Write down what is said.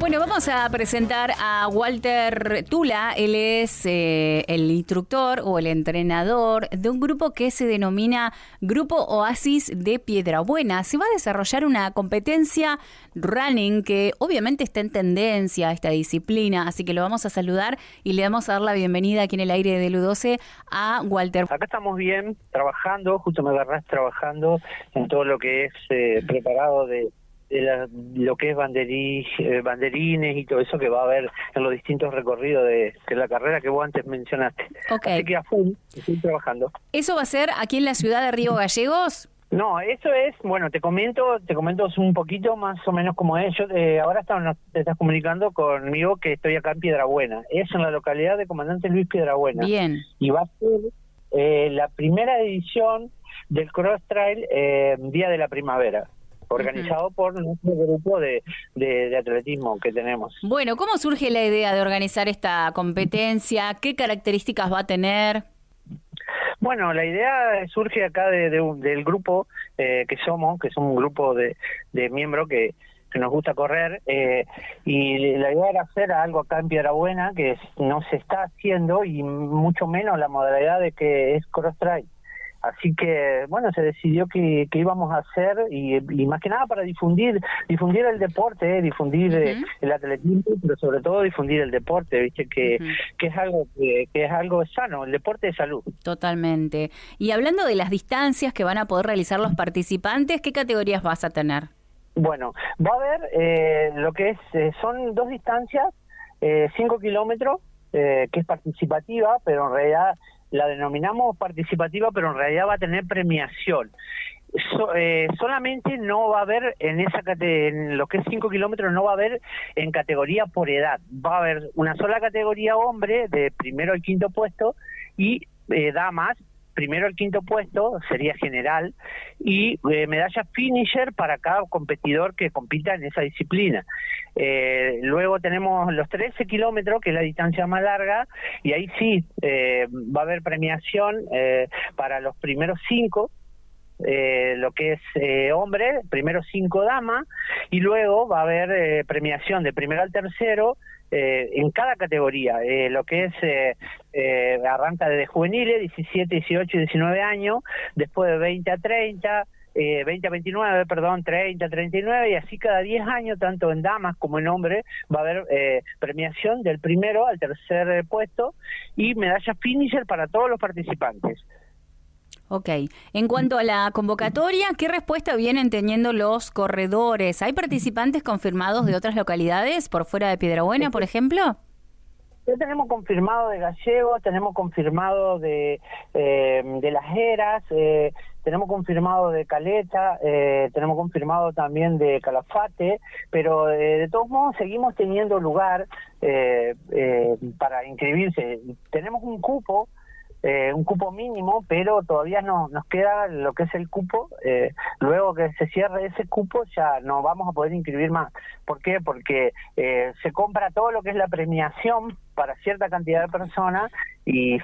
Bueno, vamos a presentar a Walter Tula. Él es el instructor o el entrenador de un grupo que se denomina Grupo Oasis de Piedrabuena. Se va a desarrollar una competencia running que obviamente está en tendencia esta disciplina, así que lo vamos a saludar y le vamos a dar la bienvenida aquí en el aire de LU12 a Walter. Acá estamos bien, trabajando, justo me agarrás trabajando en todo lo que es preparado de lo que es banderines y todo eso que va a haber en los distintos recorridos de la carrera que vos antes mencionaste. Okay. Así que a full, estoy trabajando. ¿Eso va a ser aquí en la ciudad de Río Gallegos? No, eso es, bueno, te comento un poquito más o menos como es. Yo ahora te estás comunicando conmigo que estoy acá en Piedrabuena. Es en la localidad de Comandante Luis Piedrabuena. Bien. Y va a ser la primera edición del Cross Trail Día de la Primavera, organizado por nuestro grupo de atletismo que tenemos. Bueno, ¿cómo surge la idea de organizar esta competencia? ¿Qué características va a tener? Bueno, la idea surge acá del grupo que somos un grupo de miembros que nos gusta correr, y la idea era hacer algo acá en Piedrabuena que no se está haciendo, y mucho menos la modalidad de que es cross trail. Así que, bueno, se decidió que íbamos a hacer, y más que nada para difundir el deporte, difundir el atletismo, pero sobre todo difundir el deporte, viste que es algo que es algo sano, el deporte de salud. Totalmente. Y hablando de las distancias que van a poder realizar los participantes, ¿qué categorías vas a tener? Bueno, va a haber lo que es, son dos distancias, 5 kilómetros, que es participativa, pero en realidad la denominamos participativa, pero en realidad va a tener premiación. Solamente no va a haber en lo que es 5 kilómetros, no va a haber en categoría por edad. Va a haber una sola categoría hombre, de primero al quinto puesto, y damas, primero al quinto puesto, sería general, y medalla finisher para cada competidor que compita en esa disciplina. Luego tenemos los 13 kilómetros, que es la distancia más larga, y ahí sí va a haber premiación para los primeros 5, lo que es hombre, primero 5 damas, y luego va a haber premiación de primero al tercero en cada categoría, lo que es arranca desde juveniles, 17, 18 y 19 años, después de 20 a 30, 20 a 29, perdón, 30 a 39, y así cada 10 años, tanto en damas como en hombres, va a haber premiación del primero al tercer puesto y medalla finisher para todos los participantes. Ok. En cuanto a la convocatoria, ¿qué respuesta vienen teniendo los corredores? ¿Hay participantes confirmados de otras localidades por fuera de Piedrabuena, por ejemplo? Ya tenemos confirmado de Gallegos, tenemos confirmado de Las Heras, tenemos confirmado de Caleta, tenemos confirmado también de Calafate, pero de todos modos seguimos teniendo lugar para inscribirse. Tenemos un cupo mínimo, pero todavía nos queda lo que es el cupo. Luego que se cierre ese cupo ya no vamos a poder inscribir más. ¿Por qué? Porque se compra todo lo que es la premiación para cierta cantidad de personas, y